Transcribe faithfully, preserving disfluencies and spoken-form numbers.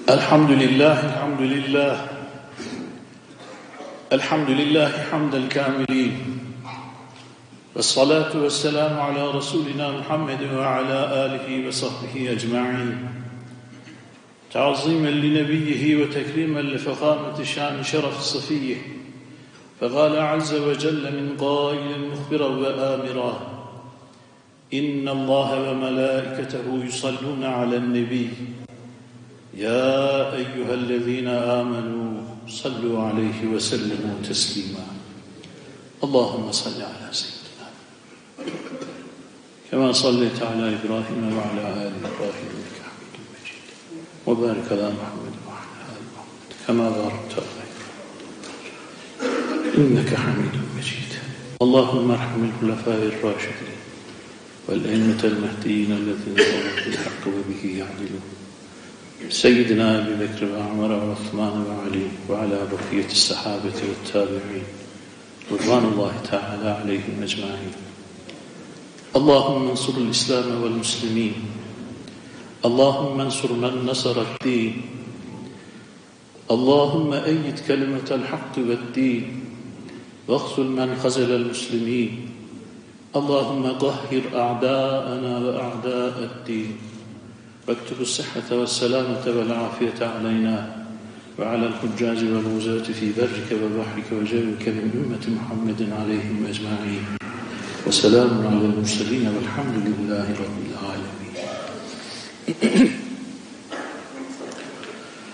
الحمد لله الحمد لله الحمد لله حمد الكاملين، والصلاة والسلام على رسولنا محمد وعلى آله وصحبه أجمعين، تعظيما لنبيه وتكريما لفخامة شان شرف صفيه. فقال عز وجل من قائل مخبرا وآمرا: إن الله وملائكته يصلون على النبي يا أيها الذين آمنوا صلوا عليه وسلموا تسليما. اللهم صل على سيدنا كما صليت على إبراهيم وعلى آل إبراهيم إنك حميد مجيد، وبارك على محمد وعلى آل محمد كما باركت على إبراهيم إنك حميد مجيد. اللهم ارحم الخلفاء الراشدين والأئمة المهديين الذين ظهروا بالحق وبه يعدلون، سيدنا أبي بكر وعمر وعثمان وعلي وعلى بقية الصحابة والتابعين رضوان الله تعالى عليهم أجمعين. اللهم انصر الإسلام والمسلمين، اللهم انصر من نصر الدين، اللهم أيد كلمة الحق والدين، واخذل من خذل المسلمين. اللهم طهر أعداءنا وأعداء الدين، واكتب الصحة والسلامة والعافية علينا وعلى الحجاج والغزاة في برك وبحرك وجوك من أمة محمد عليهم أجمعين، وسلام على المرسلين والحمد لله رب العالمين.